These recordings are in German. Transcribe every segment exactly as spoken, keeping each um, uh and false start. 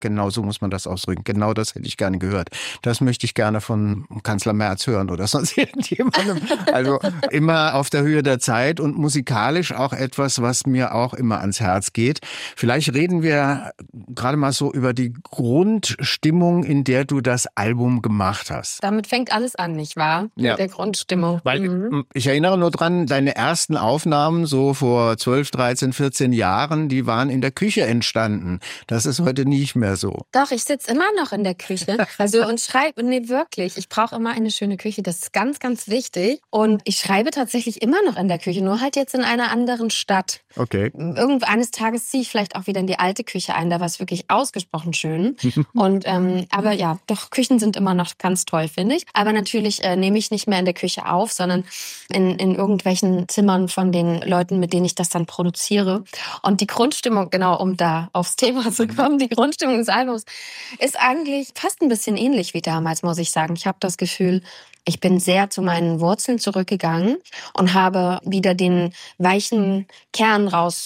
genau so muss man das ausdrücken. Genau das hätte ich gerne gehört. Das möchte ich gerne von Kanzler Merz hören oder sonst irgendjemandem. Also immer auf der Höhe der Zeit und musikalisch auch etwas, was mir auch immer ans Herz geht. Vielleicht reden wir gerade mal so über die Grundstimmung, in der du das Album gemacht hast. Damit fängt alles an, nicht wahr? Ja. Mit der Grundstimmung. Weil mhm. ich erinnere nur dran, deine ersten Aufnahmen so vor zwölf, dreizehn, vierzehn Jahren, die waren in der Küche entstanden. Das ist heute nicht mehr so. Doch, ich sitze immer noch in der Küche. Also und schreibe, nee, wirklich. Ich brauche immer eine schöne Küche. Das ist ganz, ganz wichtig. Und ich schreibe tatsächlich immer noch in der Küche, nur halt jetzt in einer anderen Stadt. Okay. Irgendwann eines Tages ziehe ich vielleicht auch wieder in die alte Küche ein. Da war es wirklich ausgesprochen schön. Und ähm, aber ja, doch, Küchen sind immer noch ganz toll, finde ich. Aber natürlich äh, nehme ich nicht mehr in der Küche auf, sondern in, in irgendwelchen Zimmern von den Leuten, mit denen ich das dann produziere. Und die Grundstimmung, genau, um da aufs Thema zu kommen, die Grundstimmung des Albums ist eigentlich fast ein bisschen ähnlich wie damals, muss ich sagen. Ich habe das Gefühl, ich bin sehr zu meinen Wurzeln zurückgegangen und habe wieder den weichen Kern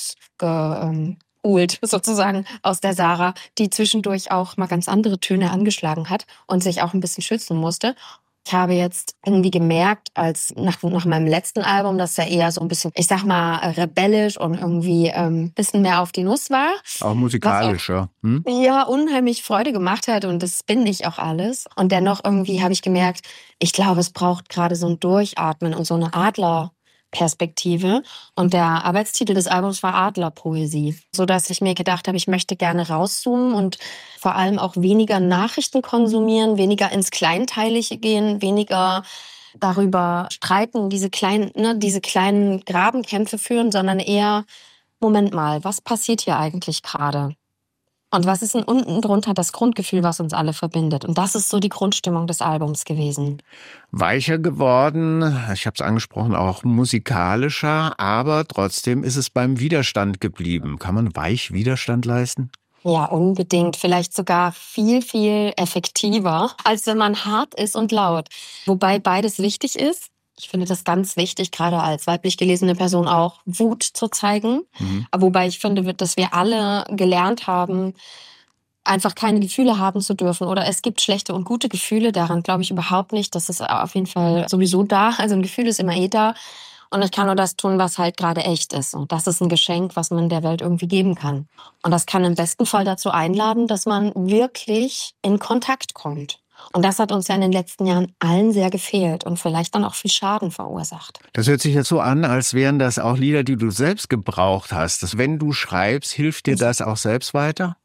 rausgeholt, sozusagen aus der Sarah, die zwischendurch auch mal ganz andere Töne angeschlagen hat und sich auch ein bisschen schützen musste. Ich habe jetzt irgendwie gemerkt, als nach, nach meinem letzten Album, dass er eher so ein bisschen, ich sag mal, rebellisch und irgendwie ein ähm, bisschen mehr auf die Nuss war. Auch musikalisch, ja. Hm? Ja, unheimlich Freude gemacht hat und das bin ich auch alles. Und dennoch irgendwie habe ich gemerkt, ich glaube, es braucht gerade so ein Durchatmen und so eine Adlerperspektive. Und der Arbeitstitel des Albums war Adlerpoesie, sodass ich mir gedacht habe, ich möchte gerne rauszoomen und vor allem auch weniger Nachrichten konsumieren, weniger ins Kleinteilige gehen, weniger darüber streiten, diese kleinen, ne, diese kleinen Grabenkämpfe führen, sondern eher, Moment mal, was passiert hier eigentlich gerade? Und was ist denn unten drunter das Grundgefühl, was uns alle verbindet? Und das ist so die Grundstimmung des Albums gewesen. Weicher geworden, ich habe es angesprochen, auch musikalischer, aber trotzdem ist es beim Widerstand geblieben. Kann man weich Widerstand leisten? Ja, unbedingt. Vielleicht sogar viel, viel effektiver, als wenn man hart ist und laut. Wobei beides wichtig ist. Ich finde das ganz wichtig, gerade als weiblich gelesene Person auch, Wut zu zeigen. Mhm. Wobei ich finde, dass wir alle gelernt haben, einfach keine Gefühle haben zu dürfen. Oder es gibt schlechte und gute Gefühle. Daran glaube ich überhaupt nicht. Das ist auf jeden Fall sowieso da. Also ein Gefühl ist immer eh da. Und ich kann nur das tun, was halt gerade echt ist. Und das ist ein Geschenk, was man der Welt irgendwie geben kann. Und das kann im besten Fall dazu einladen, dass man wirklich in Kontakt kommt. Und das hat uns ja in den letzten Jahren allen sehr gefehlt und vielleicht dann auch viel Schaden verursacht. Das hört sich jetzt so an, als wären das auch Lieder, die du selbst gebraucht hast. Dass, wenn du schreibst, hilft dir das auch selbst weiter?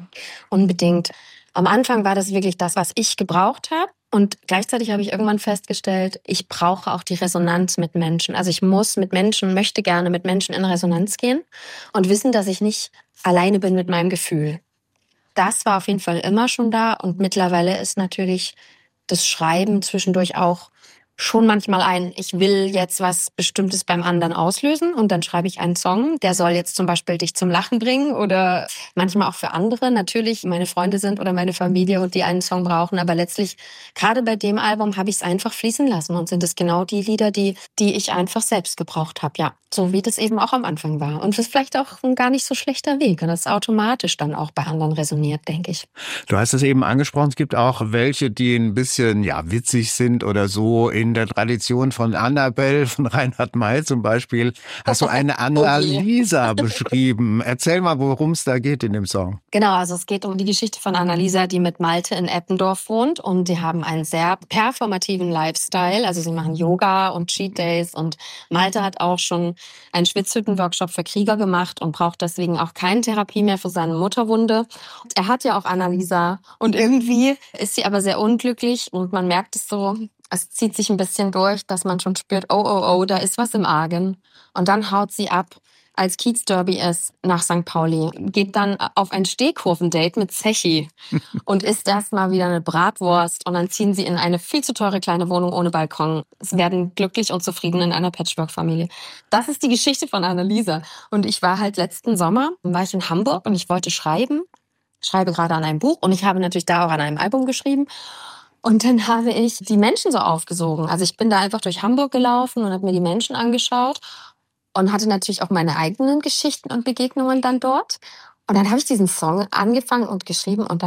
Unbedingt. Am Anfang war das wirklich das, was ich gebraucht habe. Und gleichzeitig habe ich irgendwann festgestellt, ich brauche auch die Resonanz mit Menschen. Also ich muss mit Menschen, möchte gerne mit Menschen in Resonanz gehen und wissen, dass ich nicht alleine bin mit meinem Gefühl. Das war auf jeden Fall immer schon da und mittlerweile ist natürlich das Schreiben zwischendurch auch schon manchmal ein, ich will jetzt was Bestimmtes beim anderen auslösen und dann schreibe ich einen Song, der soll jetzt zum Beispiel dich zum Lachen bringen oder manchmal auch für andere natürlich meine Freunde sind oder meine Familie und die einen Song brauchen, aber letztlich, gerade bei dem Album habe ich es einfach fließen lassen und sind es genau die Lieder, die, die ich einfach selbst gebraucht habe, ja, so wie das eben auch am Anfang war und das ist vielleicht auch ein gar nicht so schlechter Weg und das automatisch dann auch bei anderen resoniert, denke ich. Du hast es eben angesprochen, es gibt auch welche, die ein bisschen ja witzig sind oder so in In der Tradition von Annabelle, von Reinhard May zum Beispiel, hast du eine Annalisa okay. beschrieben. Erzähl mal, worum es da geht in dem Song. Genau, also es geht um die Geschichte von Annalisa, die mit Malte in Eppendorf wohnt und die haben einen sehr performativen Lifestyle. Also sie machen Yoga und Cheat Days und Malte hat auch schon einen Schwitzhütten-Workshop für Krieger gemacht und braucht deswegen auch keine Therapie mehr für seine Mutterwunde. Er hat ja auch Annalisa und irgendwie ist sie aber sehr unglücklich und man merkt es so, es zieht sich ein bisschen durch, dass man schon spürt, oh, oh, oh, da ist was im Argen. Und dann haut sie ab, als Kiez-Derby ist, nach Sankt Pauli. Geht dann auf ein Stehkurvendate mit Zechi und isst erstmal wieder eine Bratwurst. Und dann ziehen sie in eine viel zu teure kleine Wohnung ohne Balkon. Sie werden glücklich und zufrieden in einer Patchwork-Familie. Das ist die Geschichte von Annalisa. Und ich war halt letzten Sommer, war ich in Hamburg und ich wollte schreiben. Ich schreibe gerade an einem Buch und ich habe natürlich da auch an einem Album geschrieben. Und dann habe ich die Menschen so aufgesogen. Also ich bin da einfach durch Hamburg gelaufen und habe mir die Menschen angeschaut und hatte natürlich auch meine eigenen Geschichten und Begegnungen dann dort. Und dann habe ich diesen Song angefangen und geschrieben und dann